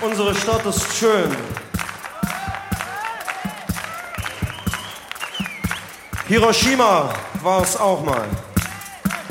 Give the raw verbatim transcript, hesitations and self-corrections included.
Unsere Stadt ist schön. Hiroshima war es auch mal.